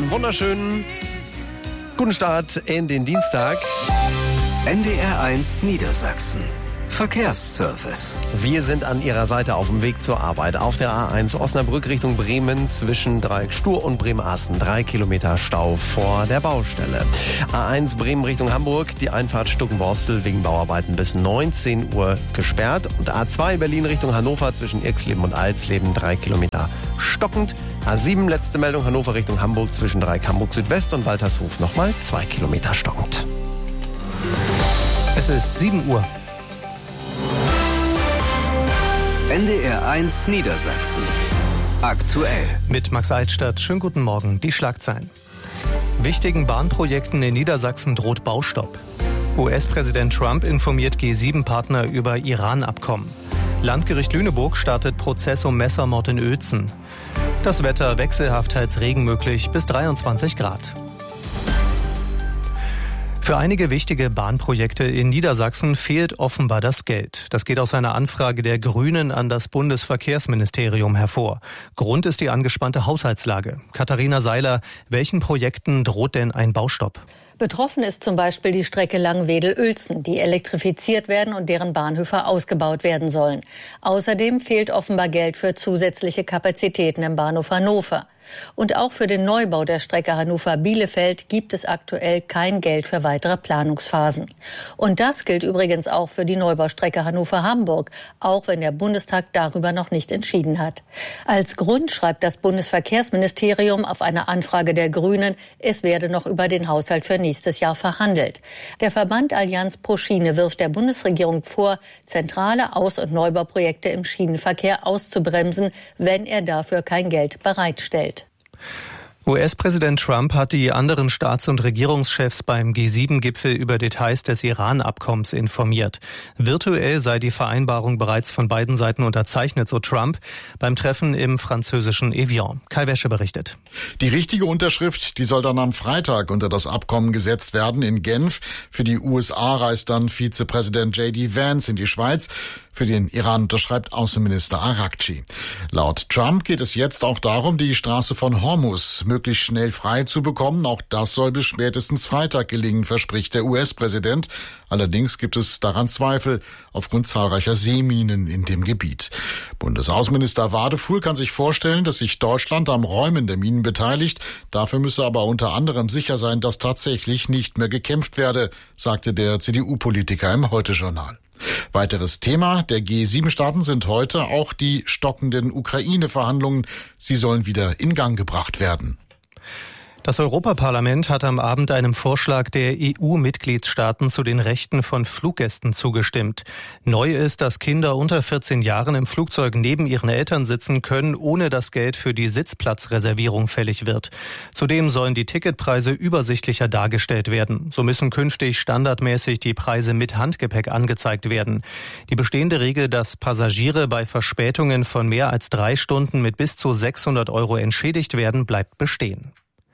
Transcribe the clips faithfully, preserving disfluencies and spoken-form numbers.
einen wunderschönen guten Start in den Dienstag. N D R eins Niedersachsen. Verkehrsservice. Wir sind an Ihrer Seite auf dem Weg zur Arbeit. Auf der A eins Osnabrück Richtung Bremen zwischen Dreieck Stur und Bremerhaven. Drei Kilometer Stau vor der Baustelle. A eins Bremen Richtung Hamburg. Die Einfahrt Stuckenborstel wegen Bauarbeiten bis neunzehn Uhr gesperrt. Und A zwei Berlin Richtung Hannover zwischen Irxleben und Alsleben. Drei Kilometer stockend. A sieben letzte Meldung Hannover Richtung Hamburg zwischen Dreieck Hamburg Südwest und Waltershof nochmal zwei Kilometer stockend. Es ist sieben Uhr. N D R eins Niedersachsen. Aktuell. Mit Max Eitstadt. Schönen guten Morgen. Die Schlagzeilen. Wichtigen Bahnprojekten in Niedersachsen droht Baustopp. U S-Präsident Trump informiert G sieben Partner über Iran-Abkommen. Landgericht Lüneburg startet Prozess um Messermord in Uelzen. Das Wetter wechselhaft teils Regen möglich bis dreiundzwanzig Grad. Für einige wichtige Bahnprojekte in Niedersachsen fehlt offenbar das Geld. Das geht aus einer Anfrage der Grünen an das Bundesverkehrsministerium hervor. Grund ist die angespannte Haushaltslage. Katharina Seiler, welchen Projekten droht denn ein Baustopp? Betroffen ist zum Beispiel die Strecke Langwedel-Uelzen, die elektrifiziert werden und deren Bahnhöfe ausgebaut werden sollen. Außerdem fehlt offenbar Geld für zusätzliche Kapazitäten im Bahnhof Hannover. Und auch für den Neubau der Strecke Hannover-Bielefeld gibt es aktuell kein Geld für weitere Planungsphasen. Und das gilt übrigens auch für die Neubaustrecke Hannover-Hamburg, auch wenn der Bundestag darüber noch nicht entschieden hat. Als Grund schreibt das Bundesverkehrsministerium auf eine Anfrage der Grünen, es werde noch über den Haushalt für nächstes Jahr verhandelt. Der Verband Allianz pro Schiene wirft der Bundesregierung vor, zentrale Aus- und Neubauprojekte im Schienenverkehr auszubremsen, wenn er dafür kein Geld bereitstellt. U S-Präsident Trump hat die anderen Staats- und Regierungschefs beim G sieben Gipfel über Details des Iran-Abkommens informiert. Virtuell sei die Vereinbarung bereits von beiden Seiten unterzeichnet, so Trump, beim Treffen im französischen Evian. Kai Wäsche berichtet. Die richtige Unterschrift, die soll dann am Freitag unter das Abkommen gesetzt werden in Genf. Für die U S A reist dann Vizepräsident J D Vance in die Schweiz. Für den Iran unterschreibt Außenminister Arakci. Laut Trump geht es jetzt auch darum, die Straße von Hormuz möglichst schnell frei zu bekommen. Auch das soll bis spätestens Freitag gelingen, verspricht der U S-Präsident. Allerdings gibt es daran Zweifel aufgrund zahlreicher Seeminen in dem Gebiet. Bundesaußenminister Wadefuhl kann sich vorstellen, dass sich Deutschland am Räumen der Minen beteiligt. Dafür müsse aber unter anderem sicher sein, dass tatsächlich nicht mehr gekämpft werde, sagte der C D U-Politiker im Heute-Journal. Weiteres Thema der G sieben Staaten sind heute auch die stockenden Ukraine-Verhandlungen. Sie sollen wieder in Gang gebracht werden. Das Europaparlament hat am Abend einem Vorschlag der E U-Mitgliedstaaten zu den Rechten von Fluggästen zugestimmt. Neu ist, dass Kinder unter vierzehn Jahren im Flugzeug neben ihren Eltern sitzen können, ohne dass Geld für die Sitzplatzreservierung fällig wird. Zudem sollen die Ticketpreise übersichtlicher dargestellt werden. So müssen künftig standardmäßig die Preise mit Handgepäck angezeigt werden. Die bestehende Regel, dass Passagiere bei Verspätungen von mehr als drei Stunden mit bis zu sechshundert Euro entschädigt werden, bleibt bestehen.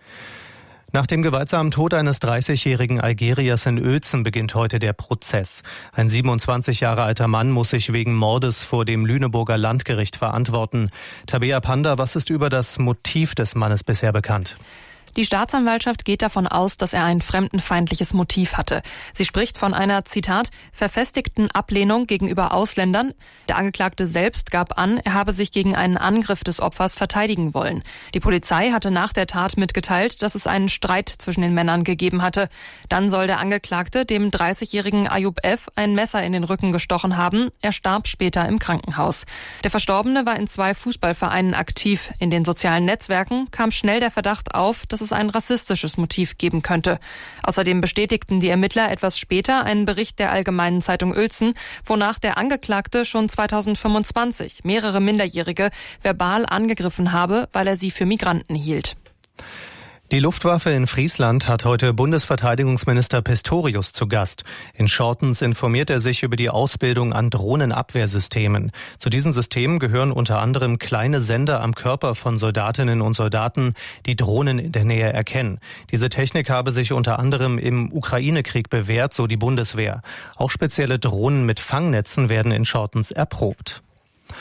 Nach dem gewaltsamen Tod eines dreißigjährigen Algeriers in Uelzen beginnt heute der Prozess. Ein siebenundzwanzig Jahre alter Mann muss sich wegen Mordes vor dem Lüneburger Landgericht verantworten. Tabea Panda, was ist über das Motiv des Mannes bisher bekannt? Die Staatsanwaltschaft geht davon aus, dass er ein fremdenfeindliches Motiv hatte. Sie spricht von einer, Zitat, verfestigten Ablehnung gegenüber Ausländern. Der Angeklagte selbst gab an, er habe sich gegen einen Angriff des Opfers verteidigen wollen. Die Polizei hatte nach der Tat mitgeteilt, dass es einen Streit zwischen den Männern gegeben hatte. Dann soll der Angeklagte dem dreißigjährigen Ayub F. ein Messer in den Rücken gestochen haben. Er starb später im Krankenhaus. Der Verstorbene war in zwei Fußballvereinen aktiv. In den sozialen Netzwerken kam schnell der Verdacht auf, dass es ein rassistisches Motiv geben könnte. Außerdem bestätigten die Ermittler etwas später einen Bericht der Allgemeinen Zeitung Uelzen, wonach der Angeklagte schon zweitausendfünfundzwanzig mehrere Minderjährige verbal angegriffen habe, weil er sie für Migranten hielt. Die Luftwaffe in Friesland hat heute Bundesverteidigungsminister Pistorius zu Gast. In Schortens informiert er sich über die Ausbildung an Drohnenabwehrsystemen. Zu diesen Systemen gehören unter anderem kleine Sender am Körper von Soldatinnen und Soldaten, die Drohnen in der Nähe erkennen. Diese Technik habe sich unter anderem im Ukraine-Krieg bewährt, so die Bundeswehr. Auch spezielle Drohnen mit Fangnetzen werden in Schortens erprobt.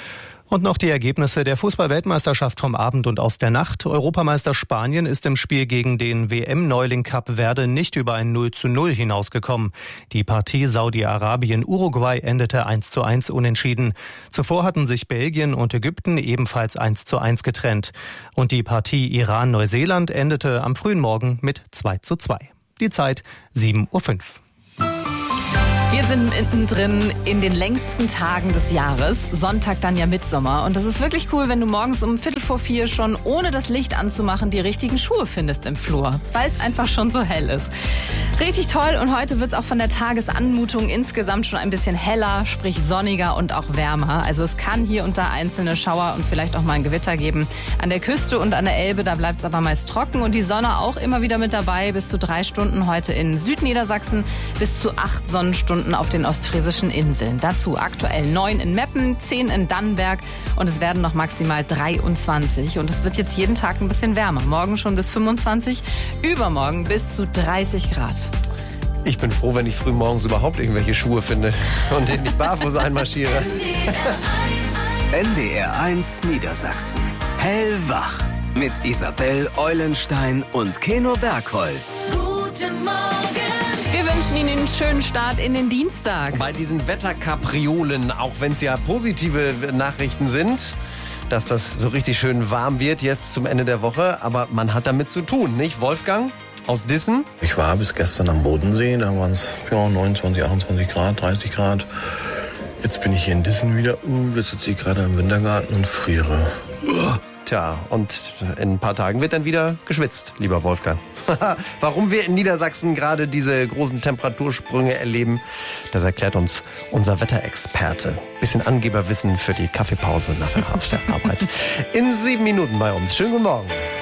Und noch die Ergebnisse der Fußball-Weltmeisterschaft vom Abend und aus der Nacht. Europameister Spanien ist im Spiel gegen den W M-Neuling Kap Verde nicht über ein null zu null hinausgekommen. Die Partie Saudi-Arabien-Uruguay endete eins zu eins unentschieden. Zuvor hatten sich Belgien und Ägypten ebenfalls eins zu eins getrennt. Und die Partie Iran-Neuseeland endete am frühen Morgen mit zwei zu zwei. Die Zeit sieben Uhr fünf. Wir sind mittendrin in den längsten Tagen des Jahres. Sonntag dann ja Mittsommer. Und das ist wirklich cool, wenn du morgens um Viertel vor vier schon, ohne das Licht anzumachen, die richtigen Schuhe findest im Flur. Weil es einfach schon so hell ist. Richtig toll. Und heute wird es auch von der Tagesanmutung insgesamt schon ein bisschen heller, sprich sonniger und auch wärmer. Also es kann hier und da einzelne Schauer und vielleicht auch mal ein Gewitter geben. An der Küste und an der Elbe, da bleibt es aber meist trocken. Und die Sonne auch immer wieder mit dabei. Bis zu drei Stunden heute in Südniedersachsen, bis zu acht Sonnenstunden auf den ostfriesischen Inseln. Dazu aktuell neun in Meppen, zehn in Dannenberg und es werden noch maximal dreiundzwanzig. Und es wird jetzt jeden Tag ein bisschen wärmer. Morgen schon bis fünfundzwanzig, übermorgen bis zu dreißig Grad. Ich bin froh, wenn ich früh morgens überhaupt irgendwelche Schuhe finde und nicht barfuß einmarschiere. N D R eins Niedersachsen. Hellwach. Mit Isabel Eulenstein und Keno Bergholz. Guten Morgen. Wir wünschen Ihnen einen schönen Start in den Dienstag. Bei diesen Wetterkapriolen, auch wenn es ja positive Nachrichten sind, dass das so richtig schön warm wird jetzt zum Ende der Woche, aber man hat damit zu tun, nicht? Wolfgang aus Dissen? Ich war bis gestern am Bodensee, da waren es ja, neunundzwanzig, achtundzwanzig Grad, dreißig Grad. Jetzt bin ich hier in Dissen wieder, uh, jetzt sitze ich gerade im Wintergarten und friere. Uh. Tja, und in ein paar Tagen wird dann wieder geschwitzt, lieber Wolfgang. Warum wir in Niedersachsen gerade diese großen Temperatursprünge erleben, das erklärt uns unser Wetterexperte. Bisschen Angeberwissen für die Kaffeepause nach der Arbeit. In sieben Minuten bei uns. Schönen guten Morgen.